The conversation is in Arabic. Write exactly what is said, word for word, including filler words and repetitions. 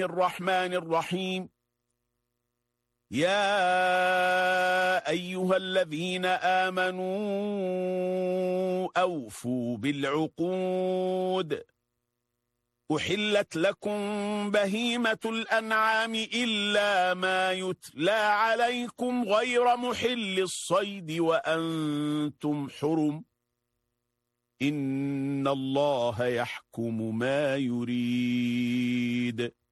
الرحمن الرحيم. يا أيها الذين آمنوا أوفوا بالعقود. أحلت لكم بهيمة الأنعام إلا ما يتلى عليكم غير محل الصيد وأنتم حرم. إن الله يحكم ما يريد.